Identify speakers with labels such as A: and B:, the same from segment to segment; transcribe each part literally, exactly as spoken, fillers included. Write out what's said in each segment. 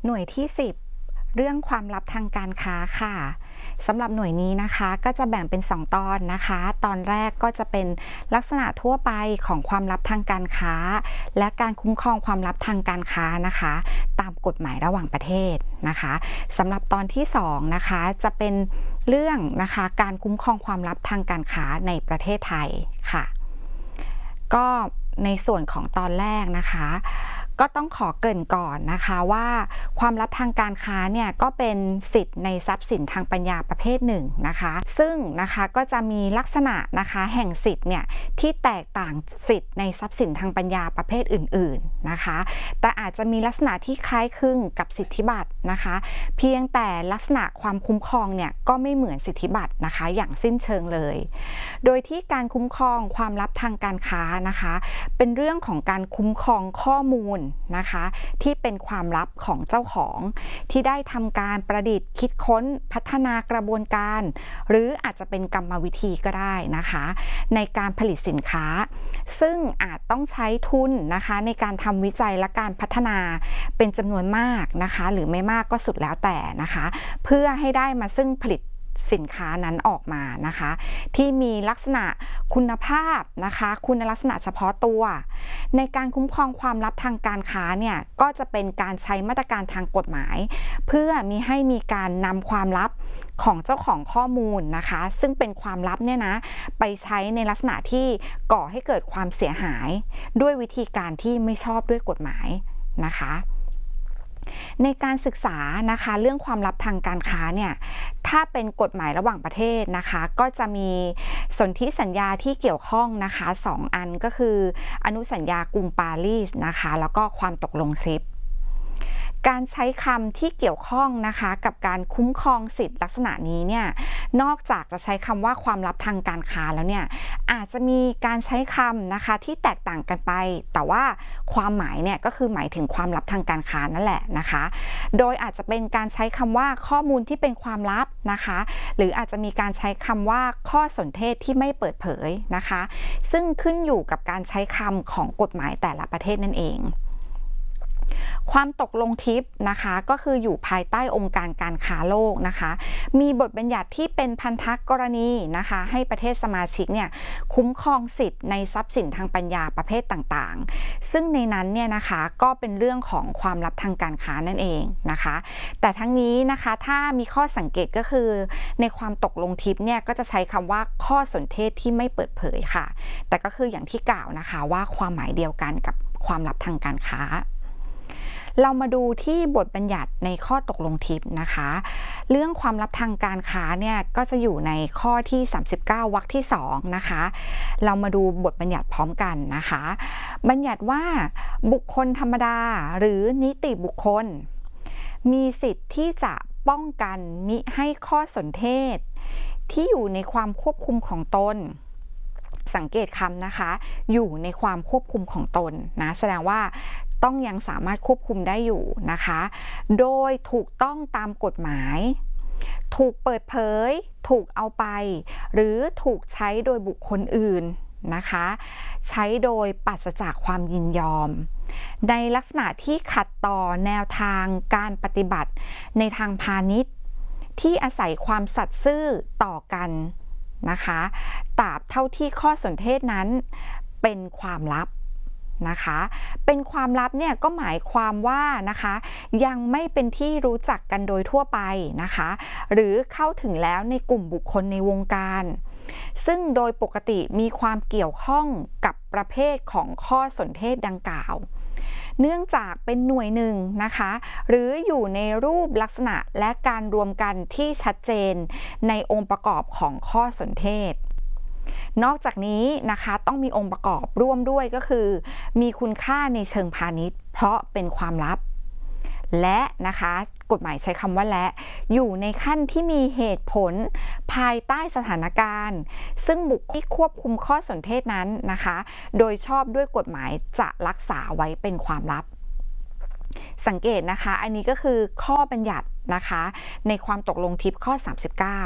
A: หน่วยที่สิบเรื่องความลับทางการค้าค่ะสำหรับหน่วยนี้นะคะก็จะแบ่งเป็นสองตอนนะคะตอนแรกก็จะเป็นลักษณะทั่วไปของความลับทางการค้าและการคุ้มครองความลับทางการค้านะคะตามกฎหมายระหว่างประเทศนะคะสำหรับตอนที่สองนะคะจะเป็นเรื่องนะคะการคุ้มครองความลับทางการค้าในประเทศไทยค่ะก็ในส่วนของตอนแรกนะคะก็ต้องขอเกริ่นก่อนนะคะว่าความลับทางการค้าเนี่ยก็เป็นสิทธิ์ในทรัพย์สินทางปัญญาประเภทหนึ่งนะคะซึ่งนะคะก็จะมีลักษณะนะคะแห่งสิทธิ์เนี่ยที่แตกต่างสิทธิ์ในทรัพย์สินทางปัญญาประเภทอื่นๆนะคะแต่อาจจะมีลักษณะที่คล้ายคลึงกับสิทธิบัตรนะคะเพียงแต่ลักษณะความคุ้มครองเนี่ยก็ไม่เหมือนสิทธิบัตรนะคะอย่างสิ้นเชิงเลยโดยที่การคุ้มครองความลับทางการค้านะคะเป็นเรื่องของการคุ้มครองข้อมูลนะคะที่เป็นความลับของเจ้าของที่ได้ทำการประดิษฐ์คิดค้นพัฒนากระบวนการหรืออาจจะเป็นกรรมวิธีก็ได้นะคะในการผลิตสินค้าซึ่งอาจต้องใช้ทุนนะคะในการทำวิจัยและการพัฒนาเป็นจำนวนมากนะคะหรือไม่มากก็สุดแล้วแต่นะคะเพื่อให้ได้มาซึ่งผลิตสินค้านั้นออกมานะคะที่มีลักษณะคุณภาพนะคะคุณลักษณะเฉพาะตัวในการคุ้มครองความลับทางการค้าเนี่ยก็จะเป็นการใช้มาตรการทางกฎหมายเพื่อมีให้มีการนำความลับของเจ้าของข้อมูลนะคะซึ่งเป็นความลับเนี่ยนะไปใช้ในลักษณะที่ก่อให้เกิดความเสียหายด้วยวิธีการที่ไม่ชอบด้วยกฎหมายนะคะในการศึกษานะคะเรื่องความลับทางการค้าเนี่ยถ้าเป็นกฎหมายระหว่างประเทศนะคะก็จะมีสนธิสัญญาที่เกี่ยวข้องนะคะสองอันก็คืออนุสัญญากรุงปารีสนะคะแล้วก็ความตกลงทริปการใช้คำที่เกี่ยวข้องนะคะกับการคุ้มครองสิทธิลักษณะนี้เนี่ยนอกจากจะใช้คำว่าความลับทางการค้าแล้วเนี่ยอาจจะมีการใช้คำนะคะที่แตกต่างกันไปแต่ว่าความหมายเนี่ยก็คือหมายถึงความลับทางการค้านั่นแหละนะคะโดยอาจจะเป็นการใช้คำว่าข้อมูลที่เป็นความลับนะคะหรืออาจจะมีการใช้คำว่าข้อสนเทศที่ไม่เปิดเผยนะคะซึ่งขึ้นอยู่กับการใช้คำของกฎหมายแต่ละประเทศนั่นเองความตกลงทริปนะคะก็คืออยู่ภายใต้องค์การการค้าโลกนะคะมีบทบัญญัติที่เป็นพันธกรณีนะคะให้ประเทศสมาชิกเนี่ยคุ้มครองสิทธิ์ในทรัพย์สินทางปัญญาประเภทต่างๆซึ่งในนั้นเนี่ยนะคะก็เป็นเรื่องของความลับทางการค้านั่นเองนะคะแต่ทั้งนี้นะคะถ้ามีข้อสังเกตก็คือในความตกลงทริปเนี่ยก็จะใช้คำว่าข้อสนเทศที่ไม่เปิดเผยค่ะแต่ก็คืออย่างที่กล่าวนะคะว่าความหมายเดียวกันกับความลับทางการค้าเรามาดูที่บทบัญญัติในข้อตกลงทริปนะคะเรื่องความลับทางการค้าเนี่ยก็จะอยู่ในข้อที่สามสิบเก้าวรรคที่สองนะคะเรามาดูบทบัญญัติพร้อมกันนะคะบัญญัติว่าบุคคลธรรมดาหรือนิติบุคคลมีสิทธิ์ที่จะป้องกันมิให้ข้อสนเทศที่อยู่ในความควบคุมของตนสังเกตคำนะคะอยู่ในความควบคุมของตนนะแสดงว่าต้องยังสามารถควบคุมได้อยู่นะคะโดยถูกต้องตามกฎหมายถูกเปิดเผยถูกเอาไปหรือถูกใช้โดยบุคคลอื่นนะคะใช้โดยปราศจากความยินยอมในลักษณะที่ขัดต่อแนวทางการปฏิบัติในทางพาณิชย์ที่อาศัยความสัตย์ซื่อต่อกันนะคะตราบเท่าที่ข้อสนเทศนั้นเป็นความลับนะคะเป็นความลับเนี่ยก็หมายความว่านะคะยังไม่เป็นที่รู้จักกันโดยทั่วไปนะคะหรือเข้าถึงแล้วในกลุ่มบุคคลในวงการซึ่งโดยปกติมีความเกี่ยวข้องกับประเภทของข้อสนเทศดังกล่าวเนื่องจากเป็นหน่วยหนึ่งนะคะหรืออยู่ในรูปลักษณะและการรวมกันที่ชัดเจนในองค์ประกอบของข้อสนเทศนอกจากนี้นะคะต้องมีองค์ประกอบร่วมด้วยก็คือมีคุณค่าในเชิงพาณิชย์เพราะเป็นความลับและนะคะกฎหมายใช้คำว่าและอยู่ในขั้นที่มีเหตุผลภายใต้สถานการณ์ซึ่งบุคคลที่ควบคุมข้อสนเทศนั้นนะคะโดยชอบด้วยกฎหมายจะรักษาไว้เป็นความลับสังเกตนะคะอันนี้ก็คือข้อบัญญัตินะคะในความตกลงทริปข้อสามสิบเก้า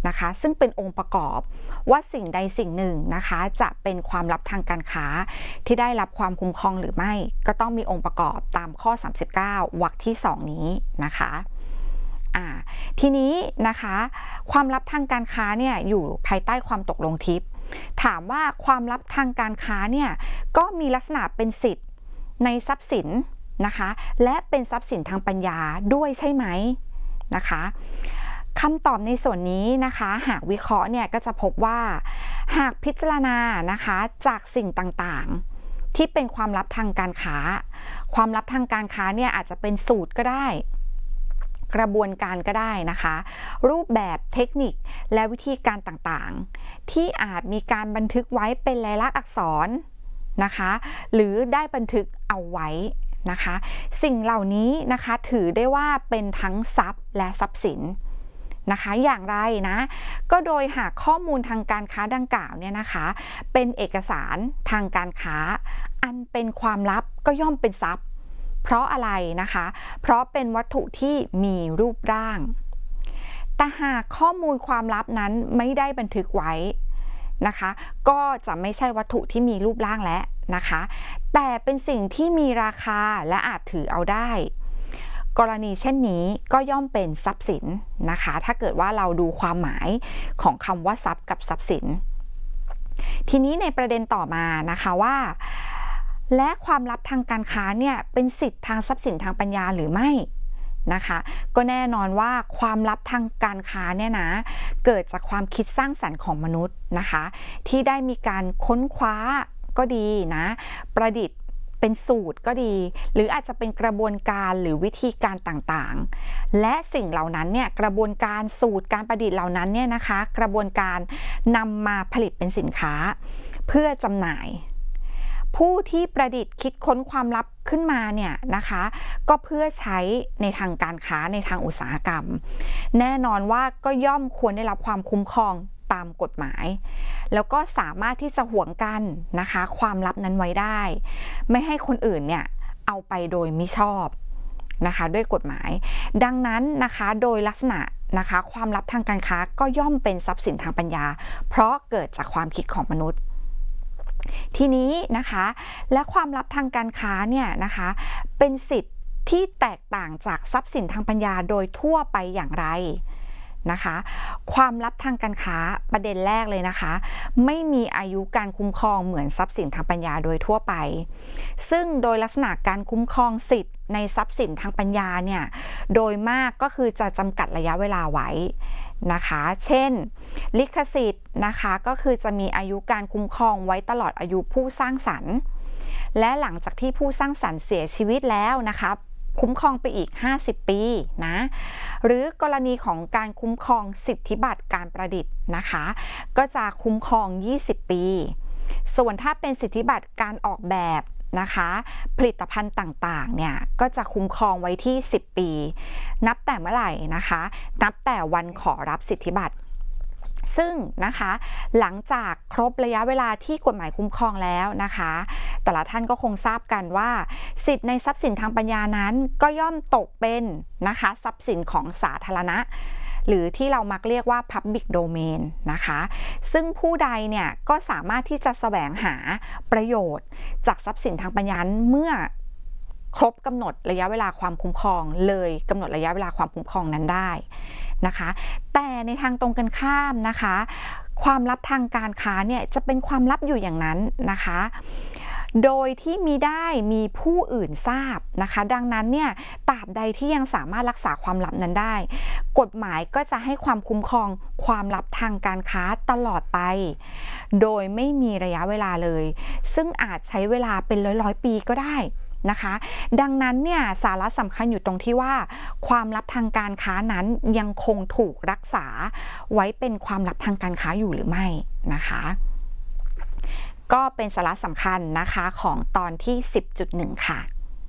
A: นะคะซึ่งเป็นองค์ประกอบว่าสิ่งใดสิ่งหนึ่งนะคะจะเป็นความลับทางการค้าที่ได้รับความคุ้มครองหรือไม่ก็ต้องมีองค์ประกอบตามข้อสามสิบเก้าวรรคที่สองนี้นะคะทีนี้นะคะความลับทางการค้าเนี่ยอยู่ภายใต้ความตกลงทิปถามว่าความลับทางการค้าเนี่ยก็มีลักษณะเป็นสิทธิ์ในทรัพย์สินนะคะและเป็นทรัพย์สินทางปัญญาด้วยใช่ไหมนะคะคำตอบในส่วนนี้นะคะหากวิเคราะห์เนี่ยก็จะพบว่าหากพิจารณานะคะจากสิ่งต่างๆที่เป็นความลับทางการค้าความลับทางการค้าเนี่ยอาจจะเป็นสูตรก็ได้กระบวนการก็ได้นะคะรูปแบบเทคนิคและวิธีการต่างๆที่อาจมีการบันทึกไว้เป็นลายลักษณ์อักษรนะคะหรือได้บันทึกเอาไว้นะคะสิ่งเหล่านี้นะคะถือได้ว่าเป็นทั้งทรัพย์และทรัพย์สินนะคะอย่างไรนะก็โดยหากข้อมูลทางการค้าดังกล่าวเนี่ยนะคะเป็นเอกสารทางการค้าอันเป็นความลับก็ย่อมเป็นทรัพย์เพราะอะไรนะคะเพราะเป็นวัตถุที่มีรูปร่างแต่หากข้อมูลความลับนั้นไม่ได้บันทึกไว้นะคะก็จะไม่ใช่วัตถุที่มีรูปร่างแล้วนะคะแต่เป็นสิ่งที่มีราคาและอาจถือเอาได้กรณีเช่นนี้ก็ย่อมเป็นทรัพย์สินนะคะถ้าเกิดว่าเราดูความหมายของคำว่าทรัพย์กับทรัพย์สินทีนี้ในประเด็นต่อมานะคะว่าและความลับทางการค้าเนี่ยเป็นสิทธิทางทรัพย์สินทางปัญญาหรือไม่นะคะก็แน่นอนว่าความลับทางการค้าเนี่ยนะเกิดจากความคิดสร้างสรรค์ของมนุษย์นะคะที่ได้มีการค้นคว้าก็ดีนะประดิษฐ์เป็นสูตรก็ดีหรืออาจจะเป็นกระบวนการหรือวิธีการต่างๆและสิ่งเหล่านั้นเนี่ยกระบวนการสูตรการประดิษฐ์เหล่านั้นเนี่ยนะคะกระบวนการนำมาผลิตเป็นสินค้าเพื่อจำหน่ายผู้ที่ประดิษฐ์คิดค้นความลับขึ้นมาเนี่ยนะคะก็เพื่อใช้ในทางการค้าในทางอุตสาหกรรมแน่นอนว่าก็ย่อมควรได้รับความคุ้มครองตามกฎหมายแล้วก็สามารถที่จะหวงกันนะคะความลับนั้นไว้ได้ไม่ให้คนอื่นเนี่ยเอาไปโดยมิชอบนะคะด้วยกฎหมายดังนั้นนะคะโดยลักษณะนะคะความลับทางการค้าก็ย่อมเป็นทรัพย์สินทางปัญญาเพราะเกิดจากความคิดของมนุษย์ทีนี้นะคะและความลับทางการค้าเนี่ยนะคะเป็นสิทธิ์ที่แตกต่างจากทรัพย์สินทางปัญญาโดยทั่วไปอย่างไรนะคะความลับทางการค้าประเด็นแรกเลยนะคะไม่มีอายุการคุ้มครองเหมือนทรัพย์สินทางปัญญาโดยทั่วไปซึ่งโดยลักษณะการคุ้มครองสิทธิ์ในทรัพย์สินทางปัญญาเนี่ยโดยมากก็คือจะจำกัดระยะเวลาไว้นะคะเช่นลิขสิทธิ์นะคะก็คือจะมีอายุการคุ้มครองไว้ตลอดอายุผู้สร้างสรรค์และหลังจากที่ผู้สร้างสรรค์เสียชีวิตแล้วนะคะคุ้มครองไปอีกห้าสิบปีนะหรือกรณีของการคุ้มครองสิทธิบัตรการประดิษฐ์นะคะก็จะคุ้มครองยี่สิบปีส่วนถ้าเป็นสิทธิบัตรการออกแบบนะคะผลิตภัณฑ์ต่างๆเนี่ยก็จะคุ้มครองไว้ที่สิบปีนับแต่เมื่อไหร่นะคะนับแต่วันขอรับสิทธิบัตรซึ่งนะคะหลังจากครบระยะเวลาที่กฎหมายคุ้มครองแล้วนะคะแต่ละท่านก็คงทราบกันว่าสิทธิในทรัพย์สินทางปัญญานั้นก็ย่อมตกเป็นนะคะทรัพย์สินของสาธารณะหรือที่เรามักเรียกว่า Public Domain นะคะซึ่งผู้ใดเนี่ยก็สามารถที่จะแสวงหาประโยชน์จากทรัพย์สินทางปัญญาเมื่อครบกำหนดระยะเวลาความคุ้มครองเลยกำหนดระยะเวลาความคุ้มครองนั้นได้นะคะแต่ในทางตรงกันข้ามนะคะความลับทางการค้าเนี่ยจะเป็นความลับอยู่อย่างนั้นนะคะโดยที่มีได้มีผู้อื่นทราบนะคะดังนั้นเนี่ยตราบใดที่ยังสามารถรักษาความลับนั้นได้กฎหมายก็จะให้ความคุ้มครองความลับทางการค้าตลอดไปโดยไม่มีระยะเวลาเลยซึ่งอาจใช้เวลาเป็นร้อยๆปีก็ได้นะคะดังนั้นเนี่ยสาระสำคัญอยู่ตรงที่ว่าความลับทางการค้านั้นยังคงถูกรักษาไว้เป็นความลับทางการค้าอยู่หรือไม่นะคะก็เป็นสาระสำคัญนะคะของตอนที่ สิบจุดหนึ่ง ค่ะ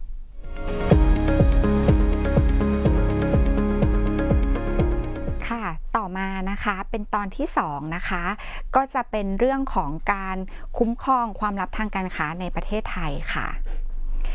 A: ค่ะต่อมานะคะเป็นตอนที่สองนะคะก็จะเป็นเรื่องของการคุ้มครองความลับทางการค้าในประเทศไทยค่ะ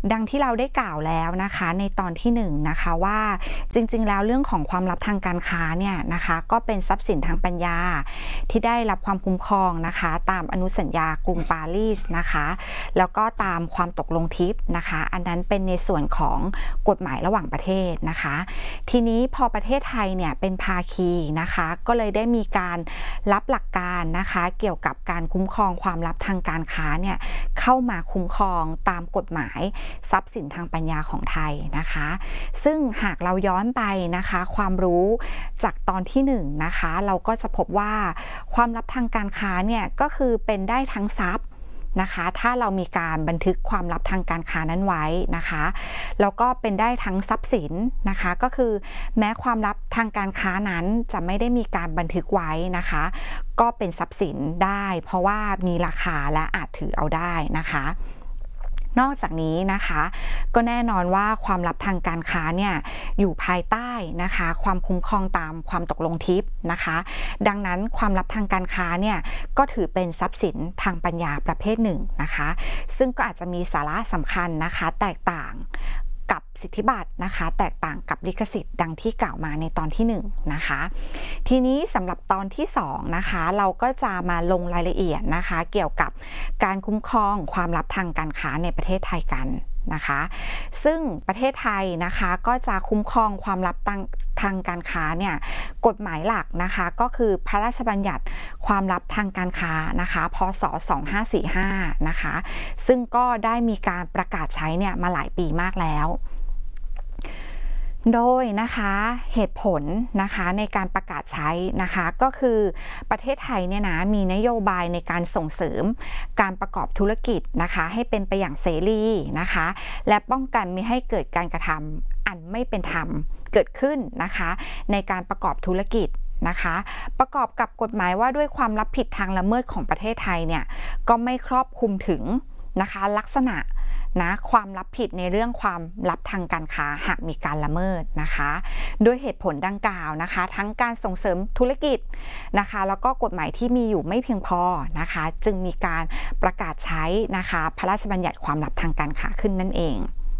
A: ดังที่เราได้กล่าวแล้วนะคะในตอนที่หนึ่งนะคะว่าจริงๆแล้วเรื่องของความลับทางการค้าเนี่ยนะคะก็เป็นทรัพย์สินทางปัญญาที่ได้รับความคุ้มครองนะคะตามอนุสัญญากรุงปารีสนะคะแล้วก็ตามความตกลงทิปนะคะอันนั้นเป็นในส่วนของกฎหมายระหว่างประเทศนะคะทีนี้พอประเทศไทยเนี่ยเป็นภาคีนะคะก็เลยได้มีการรับหลักการนะคะเกี่ยวกับการคุ้มครองความลับทางการค้าเนี่ยเข้ามาคุ้มครองตามกฎหมายทรัพย์สินทางปัญญาของไทยนะคะซึ่งหากเราย้อนไปนะคะความรู้จากตอนที่หนึ่งนะคะเราก็จะพบว่าความลับทางการค้าเนี่ยก็คือเป็นได้ทั้งทรัพย์นะคะถ้าเรามีการบันทึกความลับทางการค้านั้นไว้นะคะแล้วก็เป็นได้ทั้งทรัพย์สินนะคะก็คือแม้ความลับทางการค้านั้นจะไม่ได้มีการบันทึกไว้นะคะก็เป็นทรัพย์สินได้เพราะว่ามีราคาและอาจถือเอาได้นะคะนอกจากนี้นะคะก็แน่นอนว่าความลับทางการค้าเนี่ยอยู่ภายใต้นะคะความคุ้มครองตามความตกลงทิปนะคะดังนั้นความลับทางการค้าเนี่ยก็ถือเป็นทรัพย์สินทางปัญญาประเภทหนึ่งนะคะซึ่งก็อาจจะมีสาระสำคัญนะคะแตกต่างกับสิทธิบัตรนะคะแตกต่างกับลิขสิทธิ์ดังที่กล่าวมาในตอนที่หนึ่งนะคะทีนี้สำหรับตอนที่สองนะคะเราก็จะมาลงรายละเอียดนะคะเกี่ยวกับการคุ้มครองความลับทางการค้าในประเทศไทยกันนะคะซึ่งประเทศไทยนะคะก็จะคุ้มครองความลับทางทางการค้าเนี่ยกฎหมายหลักนะคะก็คือพระราชบัญญัติความลับทางการค้านะคะพ.ศ. สองพันห้าร้อยสี่สิบห้านะคะซึ่งก็ได้มีการประกาศใช้เนี่ยมาหลายปีมากแล้วโดยนะคะเหตุผลนะคะในการประกาศใช้นะคะก็คือประเทศไทยเนี่ยนะมีนโยบายในการส่งเสริมการประกอบธุรกิจนะคะให้เป็นไปอย่างเสรีนะคะและป้องกันไม่ให้เกิดการกระทำอันไม่เป็นธรรมเกิดขึ้นนะคะในการประกอบธุรกิจนะคะประกอบกับกฎหมายว่าด้วยความรับผิดทางละเมิดของประเทศไทยเนี่ยก็ไม่ครอบคลุมถึงนะคะลักษณะนะความรับผิดในเรื่องความลับทางการค้าหากมีการละเมิดนะคะด้วยเหตุผลดังกล่าวนะคะทั้งการส่งเสริมธุรกิจนะคะแล้วก็กฎหมายที่มีอยู่ไม่เพียงพอนะคะจึงมีการประกาศใช้นะคะพระราชบัญญัติความลับทางการค้าขึ้นนั่นเอง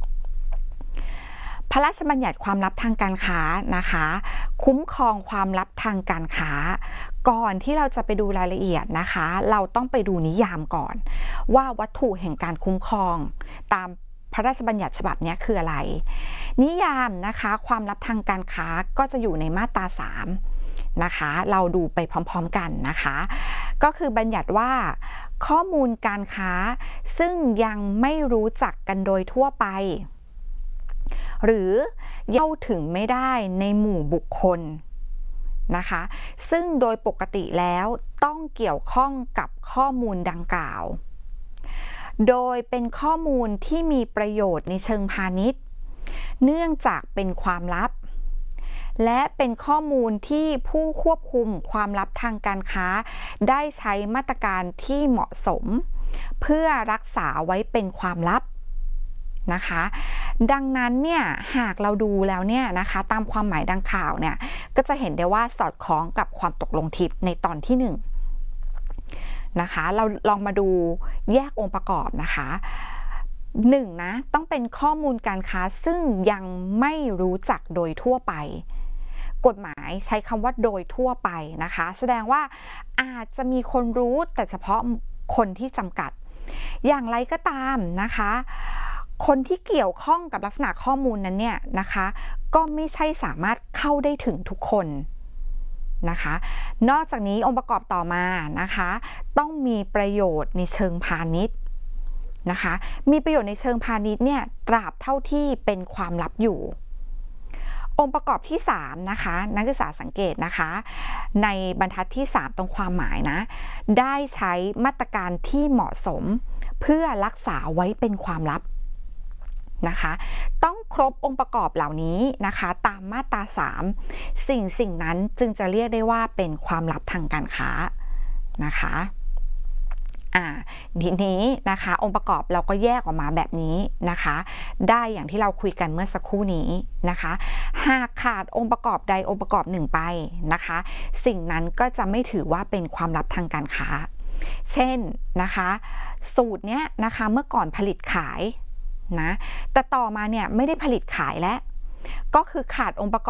A: พระราชบัญญัติความลับทางการค้านะคะคุ้มครองความลับทางการค้าก่อนที่เราจะไปดูรายละเอียดนะคะเราต้องไปดูนิยามก่อนว่าวัตถุแห่งการคุ้มครองตามพระราชบัญญัติฉบับนี้คืออะไรนิยามนะคะความลับทางการค้าก็จะอยู่ในมาตราสามนะคะเราดูไปพร้อมๆกันนะคะก็คือบัญญัติว่าข้อมูลการค้าซึ่งยังไม่รู้จักกันโดยทั่วไปหรือเข้าถึงไม่ได้ในหมู่บุคคลนะคะซึ่งโดยปกติแล้วต้องเกี่ยวข้องกับข้อมูลดังกล่าวโดยเป็นข้อมูลที่มีประโยชน์ในเชิงพาณิชย์เนื่องจากเป็นความลับและเป็นข้อมูลที่ผู้ควบคุมความลับทางการค้าได้ใช้มาตรการที่เหมาะสมเพื่อรักษาไว้เป็นความลับนะคะดังนั้นเนี่ยหากเราดูแล้วเนี่ยนะคะตามความหมายดังข่าวเนี่ยก็จะเห็นได้ว่าสอดคล้องกับความตกลงทิปในตอนที่หนึ่งนะคะเราลองมาดูแยกองค์ประกอบนะคะหนึ่งนะต้องเป็นข้อมูลการค้าซึ่งยังไม่รู้จักโดยทั่วไปกฎหมายใช้คำว่าโดยทั่วไปนะคะแสดงว่าอาจจะมีคนรู้แต่เฉพาะคนที่จำกัดอย่างไรก็ตามนะคะคนที่เกี่ยวข้องกับลักษณะข้อมูลนั้นเนี่ยนะคะก็ไม่ใช่สามารถเข้าได้ถึงทุกคนนะคะนอกจากนี้องค์ประกอบต่อมานะคะต้องมีประโยชน์ในเชิงพาณิชย์นะคะมีประโยชน์ในเชิงพาณิชย์เนี่ยตราบเท่าที่เป็นความลับอยู่องค์ประกอบที่สามนะคะนักศึกษาสังเกตนะคะในบรรทัดที่สามตรงความหมายนะได้ใช้มาตรการที่เหมาะสมเพื่อรักษาไว้เป็นความลับนะคะต้องครบองค์ประกอบเหล่านี้นะคะตามมาตราสามสิ่งสิ่งนั้นจึงจะเรียกได้ว่าเป็นความลับทางการค้านะคะอ่าทีนี้นะคะองค์ประกอบเราก็แยกออกมาแบบนี้นะคะได้อย่างที่เราคุยกันเมื่อสักครู่นี้นะคะหากขาดองค์ประกอบใดองค์ประกอบหนึ่งไปนะคะสิ่งนั้นก็จะไม่ถือว่าเป็นความลับทางการค้าเช่นนะคะสูตรเนี้ยนะคะเมื่อก่อนผลิตขายนะแต่ต่อมาเนี่ยไม่ได้ผลิตขายแล้วก็คือขาดองค์ประกอบ